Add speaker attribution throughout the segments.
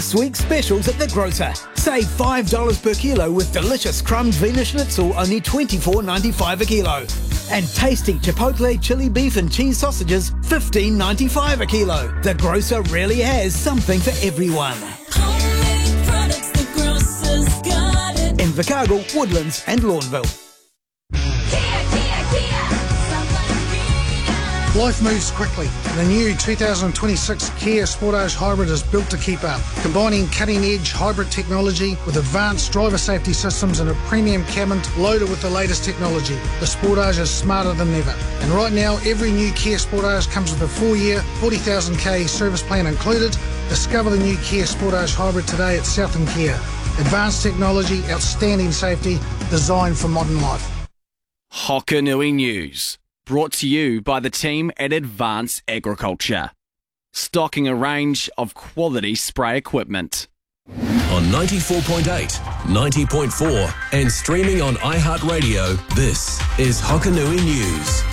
Speaker 1: This week's specials at the grocer. Save $5 per kilo with delicious crumbed Wiener Schnitzel, only $24.95 a kilo. And tasty Chipotle chili beef and cheese sausages, $15.95 a kilo. The grocer really has something for everyone.
Speaker 2: Homemade products, the grocer's got it.
Speaker 1: In Invercargill, Woodlands and Lawnville.
Speaker 3: Life moves quickly. The new 2026 Kia Sportage Hybrid is built to keep up, combining cutting-edge hybrid technology with advanced driver safety systems and a premium cabin loaded with the latest technology. The Sportage is smarter than ever. And right now, every new Kia Sportage comes with a 4-year, 40,000k service plan included. Discover the new Kia Sportage Hybrid today at Southern Kia. Advanced technology, outstanding safety, designed for modern life.
Speaker 4: Hokanui News. Brought to you by the team at Advanced Agriculture. Stocking a range of quality spray equipment.
Speaker 5: On 94.8, 90.4 and streaming on iHeartRadio, this is Hokanui News.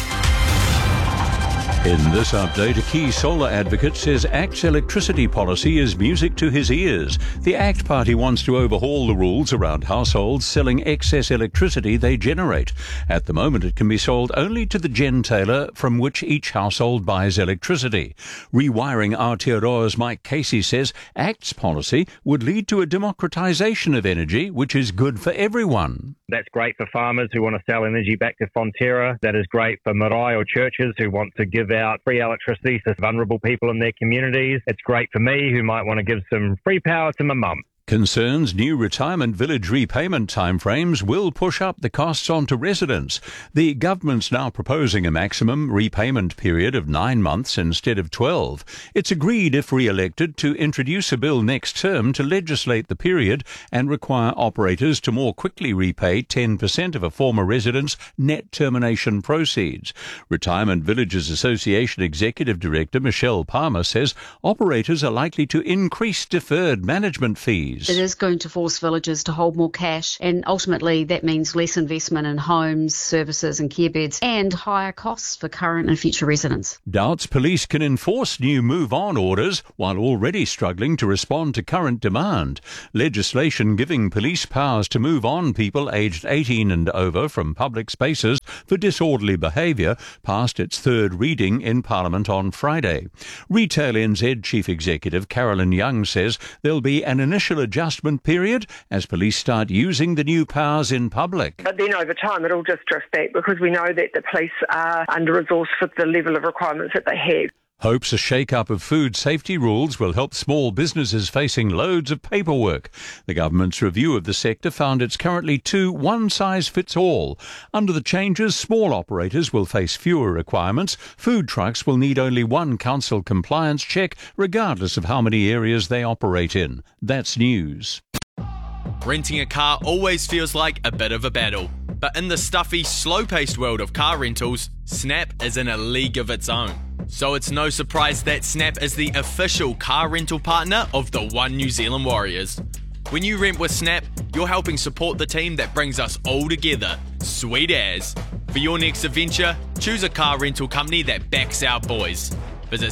Speaker 6: In this update, a key solar advocate says ACT's electricity policy is music to his ears. The ACT party wants to overhaul the rules around households selling excess electricity they generate. At the moment, it can be sold only to the gentailer from which each household buys electricity. Rewiring Aotearoa's Mike Casey says ACT's policy would lead to a democratisation of energy, which is good for everyone.
Speaker 7: That's great for farmers who want to sell energy back to Fonterra. That is great for marae or churches who want to give out free electricity to vulnerable people in their communities. It's great for me who might want to give some free power to my mum.
Speaker 6: Concerns new retirement village repayment timeframes will push up the costs onto residents. The government's now proposing a maximum repayment period of 9 months instead of 12. It's agreed, if re-elected, to introduce a bill next term to legislate the period and require operators to more quickly repay 10% of a former resident's net termination proceeds. Retirement Villages Association Executive Director Michelle Palmer says operators are likely to increase deferred management fees.
Speaker 8: It is going to force villages to hold more cash, and ultimately that means less investment in homes, services and care beds, and higher costs for current and future residents.
Speaker 6: Doubts police can enforce new move-on orders while already struggling to respond to current demand. Legislation giving police powers to move on people aged 18 and over from public spaces for disorderly behaviour passed its third reading in Parliament on Friday. Retail NZ Chief Executive Carolyn Young says there'll be an initial adjustment period as police start using the new powers in public.
Speaker 9: But then over time it'll just drift back because we know that the police are under-resourced for the level of requirements that they have.
Speaker 6: Hopes a shake-up of food safety rules will help small businesses facing loads of paperwork. The government's review of the sector found it's currently too one-size-fits-all. Under the changes, small operators will face fewer requirements. Food trucks will need only one council compliance check, regardless of how many areas they operate in. That's news.
Speaker 4: Renting a car always feels like a bit of a battle. But in the stuffy, slow-paced world of car rentals, Snap is in a league of its own. So it's no surprise that Snap is the official car rental partner of the One New Zealand Warriors. When you rent with Snap, you're helping support the team that brings us all together. Sweet as. For your next adventure, choose a car rental company that backs our boys. Visit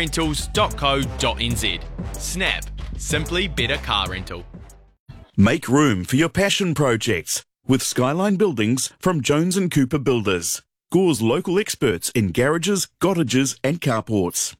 Speaker 4: snaprentals.co.nz. Snap. Simply better car rental.
Speaker 10: Make room for your passion projects with Skyline Buildings from Jones & Cooper Builders. Gore's local experts in garages, cottages and carports.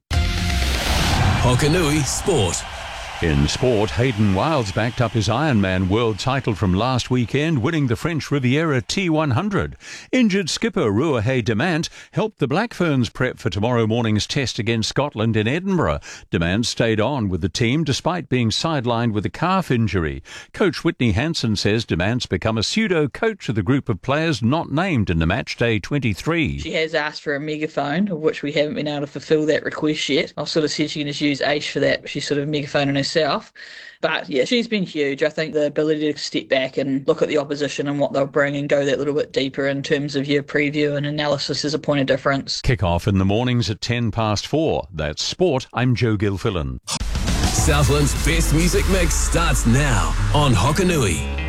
Speaker 5: Hokanui Sport.
Speaker 6: In sport, Hayden Wilds backed up his Ironman world title from last weekend, winning the French Riviera T100. Injured skipper Ruahei Demant helped the Black Ferns prep for tomorrow morning's test against Scotland in Edinburgh. Demant stayed on with the team despite being sidelined with a calf injury. Coach Whitney Hansen says Demant's become a pseudo-coach of the group of players not named in the Matchday 23.
Speaker 11: She has asked for a megaphone, of which we haven't been able to fulfil that request yet. I've sort of said she can just use Aish for that, but she's sort of megaphoning herself. But yeah, she's been huge. I think the ability to step back and look at the opposition and what they'll bring and go that little bit deeper in terms of your preview and analysis is a point of difference.
Speaker 6: Kick-off in the mornings at 4:10. That's sport. I'm Joe Gilfillan.
Speaker 5: Southland's best music mix starts now on Hokanui.